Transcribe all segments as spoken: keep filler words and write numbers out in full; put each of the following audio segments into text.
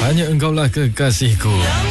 Hanya engkaulah kekasihku.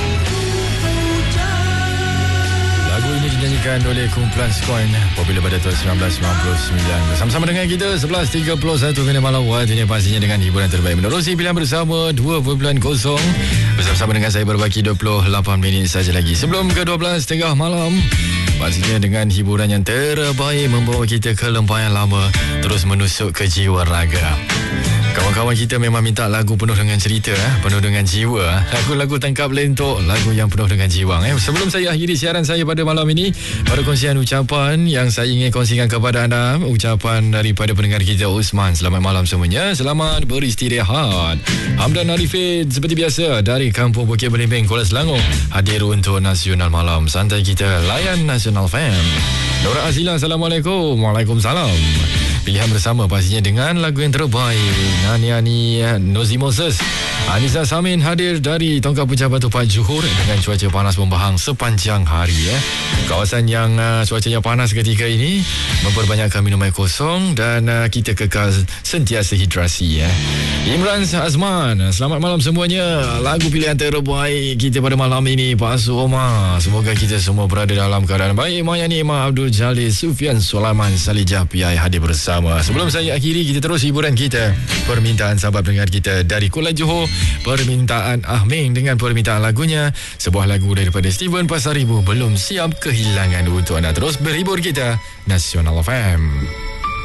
Lagu ini dinyanyikan oleh kumpulan Skoin apabila pada tahun seribu sembilan ratus sembilan puluh sembilan. Bersama-sama dengan kita sebelas tiga puluh satu minit malam waktunya pastinya dengan hiburan terbaik menerusi pilihan bersama dua kosong. Bersama-sama dengan saya berbaki dua puluh lapan minit saja lagi sebelum ke dua belas tengah malam. Pastinya dengan hiburan yang terbaik membawa kita ke lempayan lama terus menusuk ke jiwa raga. Kawan-kawan kita memang minta lagu penuh dengan cerita, eh? penuh dengan jiwa. Lagu-lagu tangkap lentok, lagu yang penuh dengan jiwa. Eh? Sebelum saya akhiri siaran saya pada malam ini, pada kongsian ucapan yang saya ingin kongsikan kepada anda. Ucapan daripada pendengar kita Usman. Selamat malam semuanya. Selamat beristirahat. Hamdan Arifin seperti biasa dari Kampung Bukit Belimbing, Kuala Selangor. Hadir untuk Nasional Malam. Santai kita layan Nasional F M. Nora Azila, Assalamualaikum. Waalaikumsalam. Pilihan bersama pastinya dengan lagu yang terbaik. Nani-Ani Nozi Moses. Anissa Samin hadir dari Tongkang Puncak Batu Pak Johor dengan cuaca panas membahang sepanjang hari. Eh. Kawasan yang uh, cuacanya panas ketika ini memperbanyakkan minum air kosong dan uh, kita kekal sentiasa hidrasi. Eh. Imran Azman, selamat malam semuanya. Lagu pilihan terbaik kita pada malam ini Pak Su Omar. Semoga kita semua berada dalam keadaan baik. Mayani Imam Abdul Jalil Sufian Sulaiman Salijah P I hadir bersama. Sebelum saya akhiri, kita terus hiburan kita. Permintaan sahabat pendengar kita dari Kuala Johor, permintaan Ahming dengan permintaan lagunya. Sebuah lagu daripada Steven Pasaribu, Belum Siap Kehilangan, untuk anda terus berhibur kita Nasional F M.